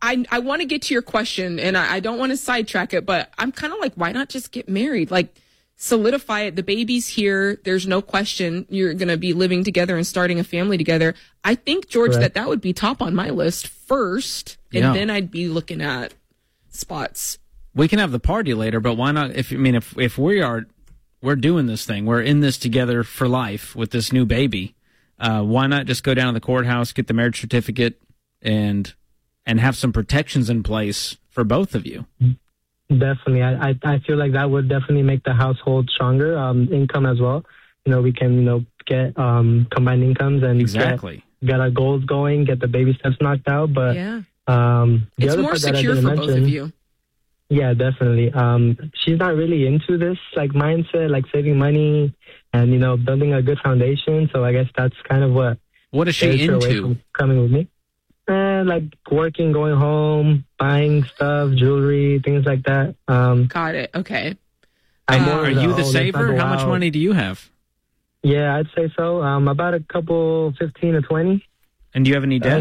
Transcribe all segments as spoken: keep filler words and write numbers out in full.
I, I want to get to your question, and I, I don't want to sidetrack it, but I'm kind of like, why not just get married? Like, solidify it. The baby's here. There's no question you're going to be living together and starting a family together. I think, George, Correct. that that would be top on my list first, and Yeah. then I'd be looking at spots. We can have the party later, but why not? If I mean, if if we are, we're doing this thing, we're in this together for life with this new baby. Uh, why not just go down to the courthouse, get the marriage certificate, and and have some protections in place for both of you? Definitely. I, I, I feel like that would definitely make the household stronger, um, income as well. You know, we can, you know, get um, combined incomes and Exactly. get, get our goals going, get the baby steps knocked out. But Yeah. um, the It's other more part that I secure didn't for both mention- of you. Yeah, definitely. Um, she's not really into this like mindset, like saving money and, you know, building a good foundation. So I guess that's kind of what What is she scares her away into? from coming with me. Uh, like working, going home, buying stuff, jewelry, things like that. Um, Got it. Okay. I'm Uh, more Are of you oh, the let's saver? not go How much out. money do you have? Yeah, I'd say so. Um, about a couple, fifteen to twenty. And do you have any debt?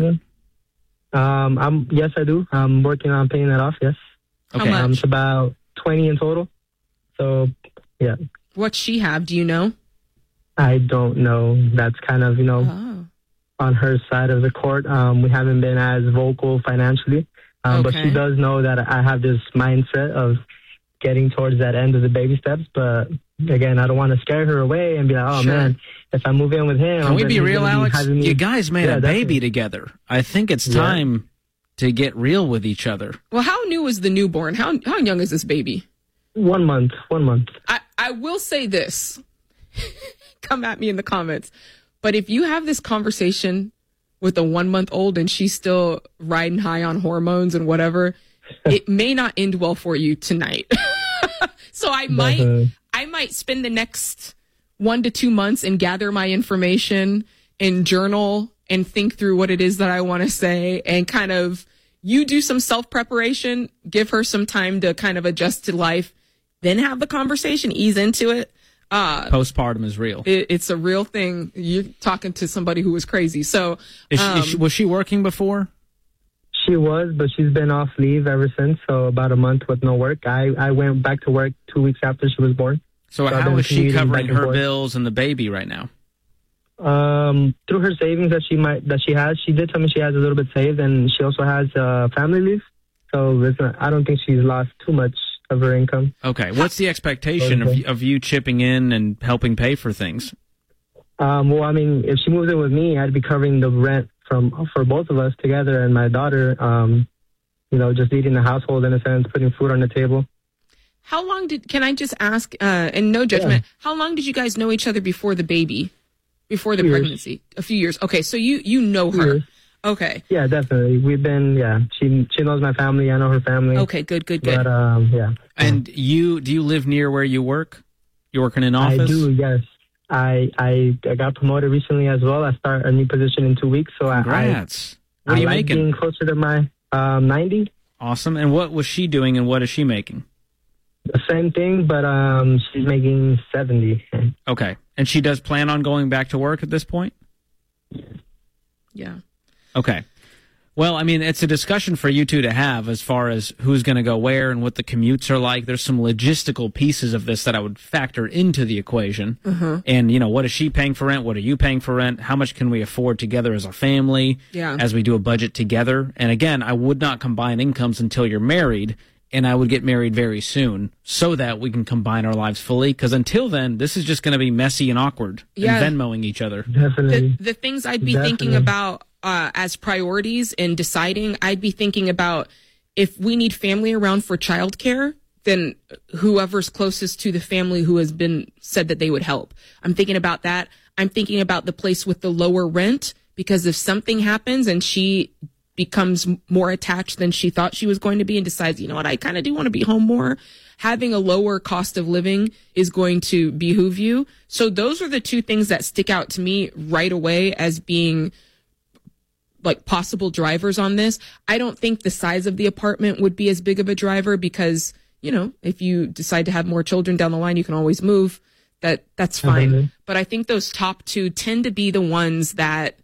Um, I'm yes, I do. I'm working on paying that off. Yes. How Okay. much? Um, it's about twenty in total. So, yeah, What's she have? Do you know? I don't know. That's kind of you know Oh. on her side of the court. Um, we haven't been as vocal financially, um, but Okay. she does know that I have this mindset of getting towards that end of the baby steps. But again, I don't want to scare her away and be like, oh Sure. man, if I move in with him, Can I'm we gonna- be he's real, gonna be Alex? having me- You guys made Yeah, a baby definitely. together. I think it's Yeah. time to get real with each other. Well, how new is the newborn? How how young is this baby? One month, one month. I, I will say this. Come at me in the comments. But if you have this conversation with a one month old and she's still riding high on hormones and whatever, it may not end well for you tonight. So I might Definitely. I might spend the next one to two months and gather my information and journal and think through what it is that I want to say and kind of you do some self preparation, give her some time to kind of adjust to life, then have the conversation, ease into it. Uh, Postpartum is real. it, it's a real thing. You're talking to somebody who was crazy. So, Is she, um, is she, was she working before? She was, but she's been off leave ever since. So about a month with no work. I, I went back to work two weeks after she was born. So So I've how been is she commuting covering back and her forth. bills and the baby right now? Um, through her savings that she might that she has, she did tell me she has a little bit saved, and she also has uh, family leave. So it's not, I don't think she's lost too much of her income. Okay. What's the expectation of, Okay. of you chipping in and helping pay for things? Um, well, I mean, if she moves in with me, I'd be covering the rent from for both of us together, and my daughter. Um, you know, just leading the household in a sense, putting food on the table. how long did, can I just ask, uh, and no judgment, how long did you guys know each other before the baby, before the Two years. pregnancy? A few years. Okay. So you, you know Two her. years. Okay. Yeah, definitely. We've been, yeah. She she knows my family. I know her family. Okay. Good, good, good. But um, yeah. And you, do you live near where you work? You work in an office? I do. Yes. I I I got promoted recently as well. I start a new position in two weeks. So I Congrats. I, What are I you like making? being closer to my um ninety. Awesome. And what was she doing and what is she making? The same thing, but um, she's making seventy. Okay. And she does plan on going back to work at this point? Yeah. Okay. Well, I mean, it's a discussion for you two to have as far as who's going to go where and what the commutes are like. There's some logistical pieces of this that I would factor into the equation. Uh-huh. And, you know, what is she paying for rent? What are you paying for rent? How much can we afford together as a family Yeah. as we do a budget together? And again, I would not combine incomes until you're married, and I would get married very soon so that we can combine our lives fully. Because until then, this is just going to be messy and awkward Yeah. and Venmoing each other. Definitely. the, the things I'd be thinking Definitely. about uh, as priorities in deciding, I'd be thinking about if we need family around for childcare, then whoever's closest to the family who has been said that they would help. I'm thinking about that. I'm thinking about the place with the lower rent, because if something happens and she becomes more attached than she thought she was going to be and decides, you know what, I kind of do want to be home more, having a lower cost of living is going to behoove you. So those are the two things that stick out to me right away as being like possible drivers on this. I don't think the size of the apartment would be as big of a driver because, you know, if you decide to have more children down the line, you can always move. That that's fine. Mhm. But I think those top two tend to be the ones that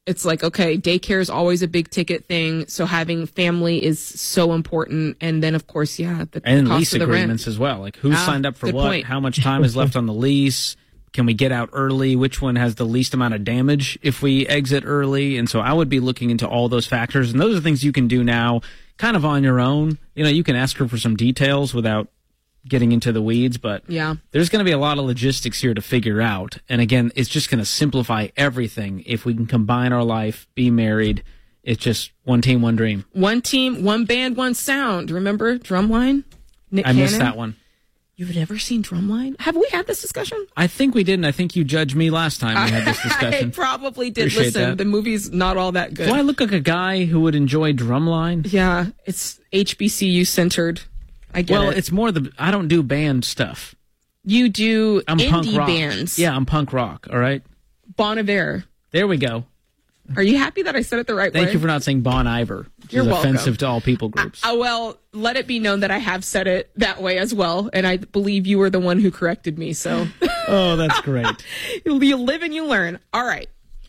It's like, okay, daycare is always a big ticket thing. So having family is so important. And then, of course, yeah, the and cost lease of the agreements rent. as well. Like who Ah, signed up for good what? point. How much time is left on the lease? Can we get out early? Which one has the least amount of damage if we exit early? And so I would be looking into all those factors. And those are things you can do now kind of on your own. You know, you can ask her for some details without getting into the weeds, but Yeah. there's going to be a lot of logistics here to figure out. And again, it's just going to simplify everything if we can combine our life, be married. It's just one team, one dream. One team, one band, one sound. Remember Drumline? Nick I missed Cannon? that one. You've never seen Drumline? Have we had this discussion? I think we did, and I think you judged me last time we had this I discussion. probably did. Appreciate Listen, that. the movie's not all that good. Do I look like a guy who would enjoy Drumline? Yeah, it's H B C U centered. I get Well, it. it's more the I don't do band stuff. You do I'm indie punk rock. bands. Yeah, I'm punk rock. All right, Bon Iver. there we go. Are you happy that I said it the right Thank way? you for not saying Bon Iver, which You're is welcome. offensive to all people groups. Uh, well, let it be known that I have said it that way as well, and I believe you were the one who corrected me. So Oh, that's great. you live and you learn. All right.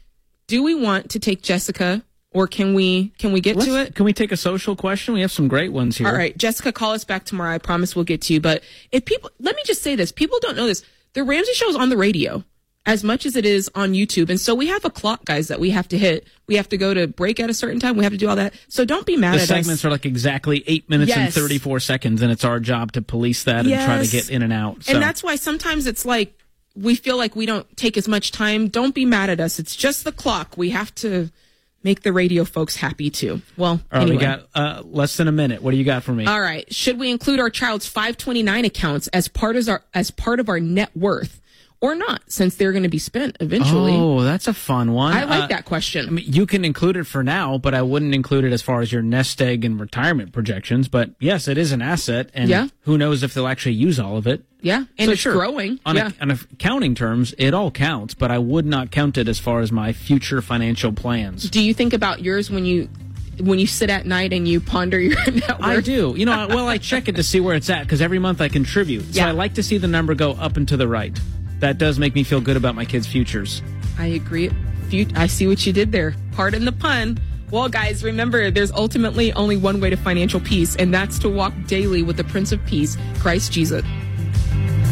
Do we want to take Jessica, or can we can we get Let's- to it? Can we take a social question? We have some great ones here. All right, Jessica, call us back tomorrow. I promise we'll get to you. But if people, let me just say this: people don't know this. The Ramsey Show is on the radio as much as it is on YouTube, and so we have a clock, guys, that we have to hit. We have to go to break at a certain time. We have to do all that. So don't be mad The at segments us. are like exactly eight minutes and Yes. thirty-four seconds, and it's our job to police that and try to Yes. get in and out. So. And that's why sometimes it's like we feel like we don't take as much time. Don't be mad at us. It's just the clock. We have to make the radio folks happy too. Well, all right, anyway. we got uh, less than a minute. What do you got for me? All right. Should we include our child's five twenty-nine accounts as part of our as part of our net worth or not, since they're going to be spent eventually? Oh, that's a fun one. I like Uh, that question. I mean, you can include it for now, but I wouldn't include it as far as your nest egg and retirement projections. But yes, it is an asset, and Yeah. who knows if they'll actually use all of it. yeah, and So it's sure, growing. On, yeah. a, on accounting terms, it all counts, but I would not count it as far as my future financial plans. Do you think about yours when you when you sit at night and you ponder your net worth? I do. You know, well, I check it to see where it's at because every month I contribute. So Yeah. I like to see the number go up and to the right. That does make me feel good about my kids' futures. I agree. Fu- I see what you did there. Pardon the pun. Well, guys, remember, there's ultimately only one way to financial peace, and that's to walk daily with the Prince of Peace, Christ Jesus.